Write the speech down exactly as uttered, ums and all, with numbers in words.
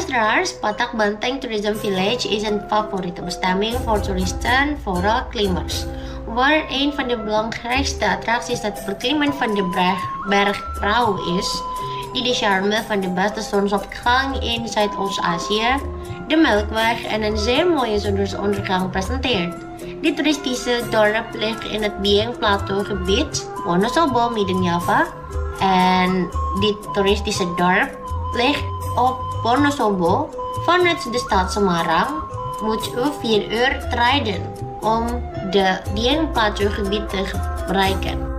Luisteraars, Patak Banteng Tourism Village is een favoriete bestemming voor toeristen, vooral klimmers. Waar een van de belangrijkste attracties het beklimmen van de berg Prauw is, die de charme van de beste zonsopgang in Zuidoost-Azië, de Melkweg en een zeer mooie zonsondergang presenteert. Dit toeristische dorp ligt in het Dieng Plateau gebied, Wonosobo, Midden-Java. En dit toeristische dorp ligt op Wonosobo. Vanuit de stad Semarang moet u vier uur rijden om de Dieng Plateau gebied te bereiken.